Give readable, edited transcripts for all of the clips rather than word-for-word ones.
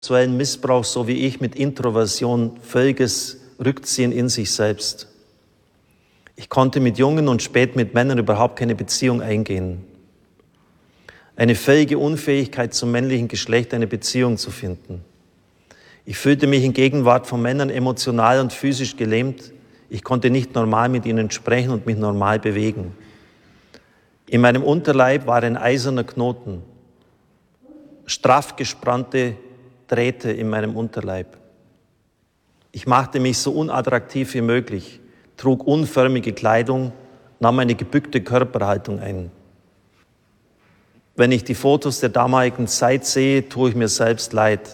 sexuellen Missbrauch, so wie ich, mit Introversion, völliges Rückziehen in sich selbst. Ich konnte mit Jungen und spät mit Männern überhaupt keine Beziehung eingehen. Eine völlige Unfähigkeit zum männlichen Geschlecht, eine Beziehung zu finden. Ich fühlte mich in Gegenwart von Männern emotional und physisch gelähmt. Ich konnte nicht normal mit ihnen sprechen und mich normal bewegen. In meinem Unterleib war ein eiserner Knoten, straff gespannte Drähte in meinem Unterleib. Ich machte mich so unattraktiv wie möglich, trug unförmige Kleidung, nahm eine gebückte Körperhaltung ein. Wenn ich die Fotos der damaligen Zeit sehe, tue ich mir selbst leid.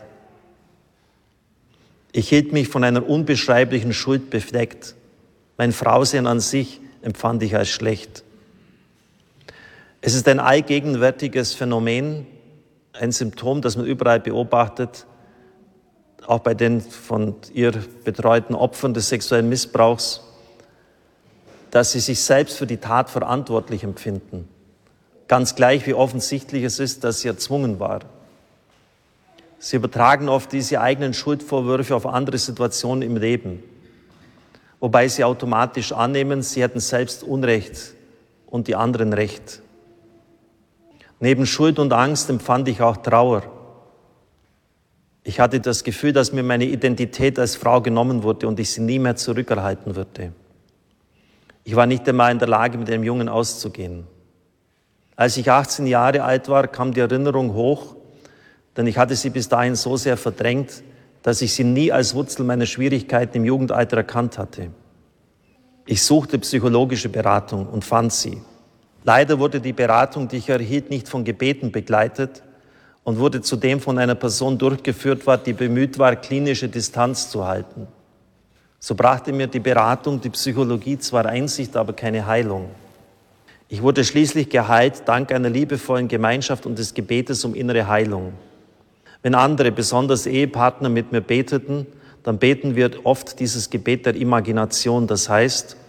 Ich hielt mich von einer unbeschreiblichen Schuld befleckt. Mein Frausein an sich empfand ich als schlecht. Es ist ein allgegenwärtiges Phänomen, ein Symptom, das man überall beobachtet, auch bei den von ihr betreuten Opfern des sexuellen Missbrauchs, dass sie sich selbst für die Tat verantwortlich empfinden. Ganz gleich, wie offensichtlich es ist, dass sie erzwungen war. Sie übertragen oft diese eigenen Schuldvorwürfe auf andere Situationen im Leben, wobei sie automatisch annehmen, sie hätten selbst Unrecht und die anderen Recht. Neben Schuld und Angst empfand ich auch Trauer. Ich hatte das Gefühl, dass mir meine Identität als Frau genommen wurde und ich sie nie mehr zurückerhalten würde. Ich war nicht einmal in der Lage, mit einem Jungen auszugehen. Als ich 18 Jahre alt war, kam die Erinnerung hoch, denn ich hatte sie bis dahin so sehr verdrängt, dass ich sie nie als Wurzel meiner Schwierigkeiten im Jugendalter erkannt hatte. Ich suchte psychologische Beratung und fand sie. Leider wurde die Beratung, die ich erhielt, nicht von Gebeten begleitet und wurde zudem von einer Person durchgeführt, die bemüht war, klinische Distanz zu halten. So brachte mir die Beratung, die Psychologie zwar Einsicht, aber keine Heilung. Ich wurde schließlich geheilt, dank einer liebevollen Gemeinschaft und des Gebetes um innere Heilung. Wenn andere, besonders Ehepartner, mit mir beteten, dann beten wir oft dieses Gebet der Imagination. Das heißt,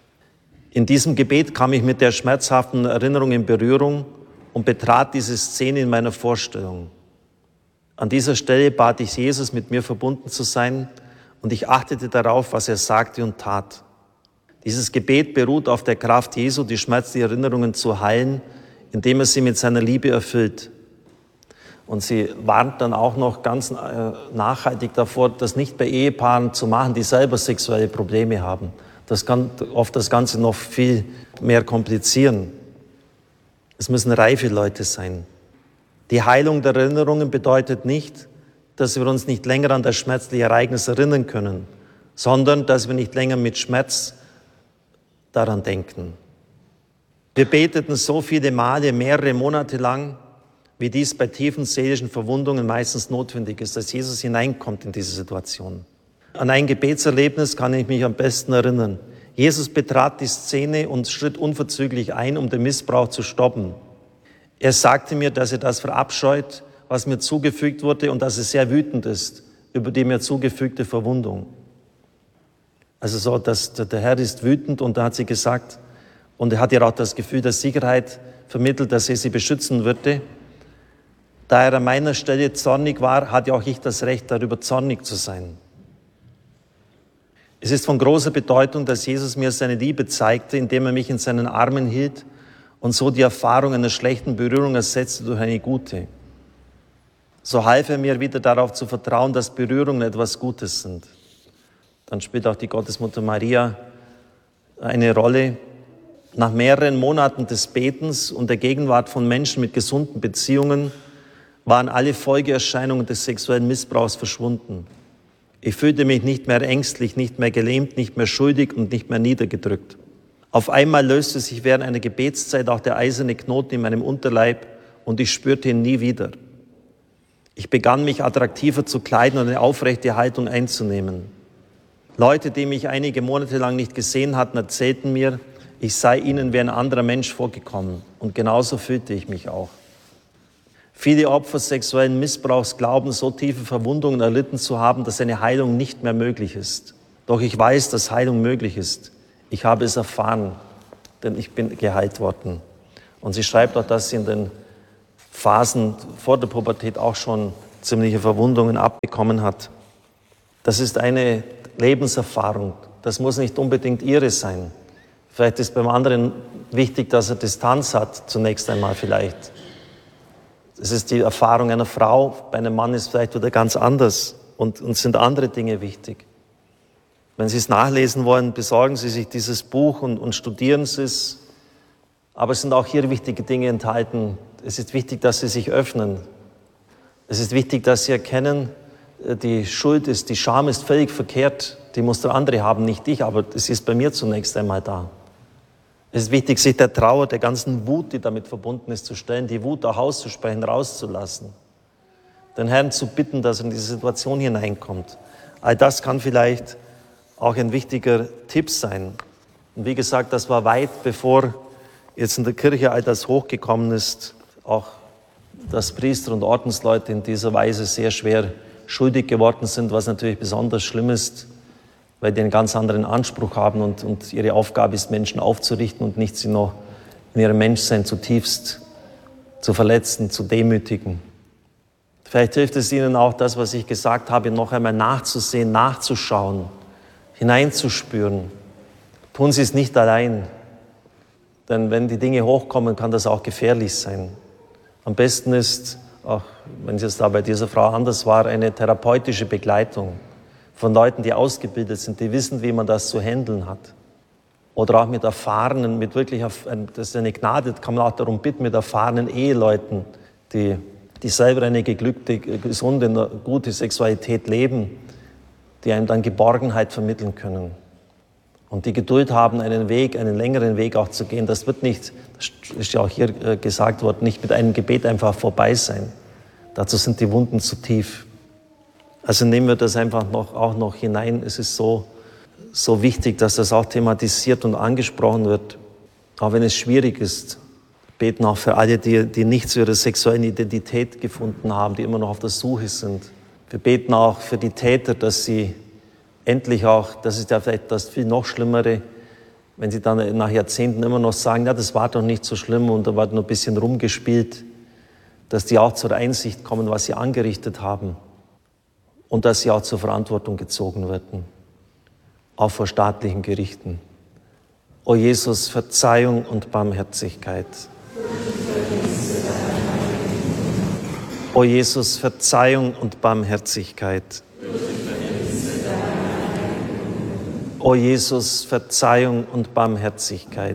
in diesem Gebet kam ich mit der schmerzhaften Erinnerung in Berührung und betrat diese Szene in meiner Vorstellung. An dieser Stelle bat ich Jesus, mit mir verbunden zu sein, und ich achtete darauf, was er sagte und tat. Dieses Gebet beruht auf der Kraft Jesu, die schmerzlichen Erinnerungen zu heilen, indem er sie mit seiner Liebe erfüllt. Und sie warnt dann auch noch ganz nachhaltig davor, das nicht bei Ehepaaren zu machen, die selber sexuelle Probleme haben. Das kann oft das Ganze noch viel mehr komplizieren. Es müssen reife Leute sein. Die Heilung der Erinnerungen bedeutet nicht, dass wir uns nicht länger an das schmerzliche Ereignis erinnern können, sondern dass wir nicht länger mit Schmerz daran denken. Wir beteten so viele Male, mehrere Monate lang, wie dies bei tiefen seelischen Verwundungen meistens notwendig ist, dass Jesus hineinkommt in diese Situation. An ein Gebetserlebnis kann ich mich am besten erinnern. Jesus betrat die Szene und schritt unverzüglich ein, um den Missbrauch zu stoppen. Er sagte mir, dass er das verabscheut, was mir zugefügt wurde, und dass er sehr wütend ist über die mir zugefügte Verwundung. Also so, dass der Herr ist wütend, und da hat sie gesagt, und er hat ihr auch das Gefühl der Sicherheit vermittelt, dass er sie beschützen würde. Da er an meiner Stelle zornig war, hatte auch ich das Recht, darüber zornig zu sein. Es ist von großer Bedeutung, dass Jesus mir seine Liebe zeigte, indem er mich in seinen Armen hielt und so die Erfahrung einer schlechten Berührung ersetzte durch eine gute. So half er mir wieder darauf zu vertrauen, dass Berührungen etwas Gutes sind. Dann spielt auch die Gottesmutter Maria eine Rolle. Nach mehreren Monaten des Betens und der Gegenwart von Menschen mit gesunden Beziehungen waren alle Folgeerscheinungen des sexuellen Missbrauchs verschwunden. Ich fühlte mich nicht mehr ängstlich, nicht mehr gelähmt, nicht mehr schuldig und nicht mehr niedergedrückt. Auf einmal löste sich während einer Gebetszeit auch der eiserne Knoten in meinem Unterleib und ich spürte ihn nie wieder. Ich begann, mich attraktiver zu kleiden und eine aufrechte Haltung einzunehmen. Leute, die mich einige Monate lang nicht gesehen hatten, erzählten mir, ich sei ihnen wie ein anderer Mensch vorgekommen, und genauso fühlte ich mich auch. Viele Opfer sexuellen Missbrauchs glauben, so tiefe Verwundungen erlitten zu haben, dass eine Heilung nicht mehr möglich ist. Doch ich weiß, dass Heilung möglich ist. Ich habe es erfahren, denn ich bin geheilt worden. Und sie schreibt auch, dass sie in den Phasen vor der Pubertät auch schon ziemliche Verwundungen abbekommen hat. Das ist eine Lebenserfahrung. Das muss nicht unbedingt ihre sein. Vielleicht ist beim anderen wichtig, dass er Distanz hat, zunächst einmal vielleicht. Es ist die Erfahrung einer Frau, bei einem Mann ist vielleicht wieder ganz anders und sind andere Dinge wichtig. Wenn Sie es nachlesen wollen, besorgen Sie sich dieses Buch und studieren Sie es. Aber es sind auch hier wichtige Dinge enthalten. Es ist wichtig, dass Sie sich öffnen. Es ist wichtig, dass Sie erkennen, die Schuld ist, die Scham ist völlig verkehrt. Die muss der andere haben, nicht ich, aber es ist bei mir zunächst einmal da. Es ist wichtig, sich der Trauer, der ganzen Wut, die damit verbunden ist, zu stellen, die Wut auch auszusprechen, rauszulassen. Den Herrn zu bitten, dass er in diese Situation hineinkommt. All das kann vielleicht auch ein wichtiger Tipp sein. Und wie gesagt, das war weit bevor jetzt in der Kirche all das hochgekommen ist, auch dass Priester und Ordensleute in dieser Weise sehr schwer schuldig geworden sind, was natürlich besonders schlimm ist, weil die einen ganz anderen Anspruch haben und ihre Aufgabe ist, Menschen aufzurichten und nicht sie noch in ihrem Menschsein zutiefst zu verletzen, zu demütigen. Vielleicht hilft es Ihnen auch, das, was ich gesagt habe, noch einmal nachzusehen, nachzuschauen, hineinzuspüren. Tun Sie es nicht allein, denn wenn die Dinge hochkommen, kann das auch gefährlich sein. Am besten ist, auch wenn es jetzt da bei dieser Frau anders war, eine therapeutische Begleitung von Leuten, die ausgebildet sind, die wissen, wie man das zu handeln hat. Oder auch mit erfahrenen, mit wirklich, das ist eine Gnade, kann man auch darum bitten, mit erfahrenen Eheleuten, die selber eine geglückte, gesunde, gute Sexualität leben, die einem dann Geborgenheit vermitteln können. Und die Geduld haben, einen längeren Weg auch zu gehen. Das wird nicht, das ist ja auch hier gesagt worden, nicht mit einem Gebet einfach vorbei sein. Dazu sind die Wunden zu tief. Also nehmen wir das einfach auch noch hinein. Es ist so wichtig, dass das auch thematisiert und angesprochen wird. Auch wenn es schwierig ist. Wir beten auch für alle, die nicht zu ihrer sexuellen Identität gefunden haben, die immer noch auf der Suche sind. Wir beten auch für die Täter, dass sie endlich auch, das ist ja vielleicht das viel noch Schlimmere, wenn sie dann nach Jahrzehnten immer noch sagen, ja, das war doch nicht so schlimm und da war nur ein bisschen rumgespielt, dass die auch zur Einsicht kommen, was sie angerichtet haben und dass sie auch zur Verantwortung gezogen werden, auch vor staatlichen Gerichten. O Jesus, Verzeihung und Barmherzigkeit. O Jesus, Verzeihung und Barmherzigkeit. O Jesus, Verzeihung und Barmherzigkeit.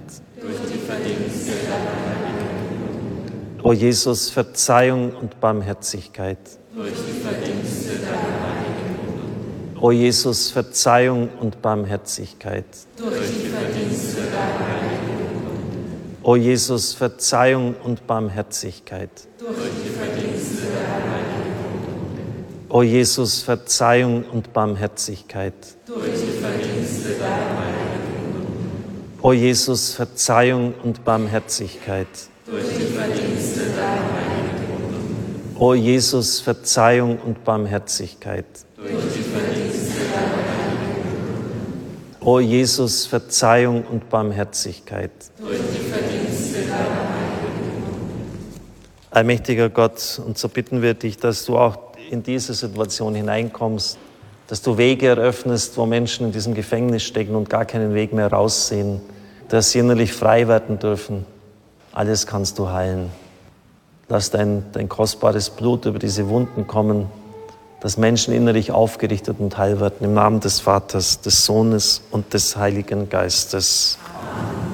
O Jesus, Verzeihung und Barmherzigkeit. O Jesus, Verzeihung und Barmherzigkeit. O Jesus, Verzeihung und Barmherzigkeit. O Jesus, Verzeihung und Barmherzigkeit. O Jesus, Verzeihung und Barmherzigkeit. O Jesus, Verzeihung und Barmherzigkeit. O Jesus, Verzeihung und Barmherzigkeit. Allmächtiger Gott, und so bitten wir dich, dass du auch in diese Situation hineinkommst, dass du Wege eröffnest, wo Menschen in diesem Gefängnis stecken und gar keinen Weg mehr raussehen, dass sie innerlich frei werden dürfen. Alles kannst du heilen. Lass dein kostbares Blut über diese Wunden kommen, dass Menschen innerlich aufgerichtet und heil werden. Im Namen des Vaters, des Sohnes und des Heiligen Geistes. Amen.